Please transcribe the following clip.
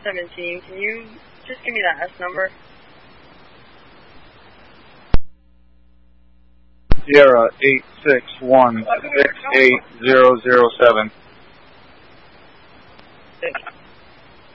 17. Can you just give me that S number? Sierra 861-68007.